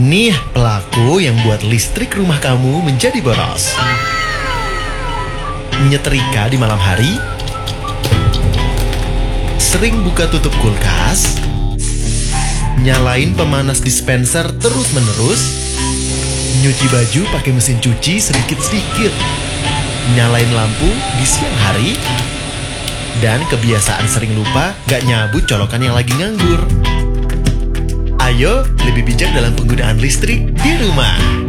Nih pelaku yang buat listrik rumah kamu menjadi boros. Nyetrika di malam hari, sering buka tutup kulkas, nyalain pemanas dispenser terus-menerus, nyuci baju pakai mesin cuci sedikit-sedikit, nyalain lampu di siang hari, dan kebiasaan sering lupa gak nyabut colokan yang lagi nganggur. Ayo lebih bijak dalam penggunaan listrik di rumah.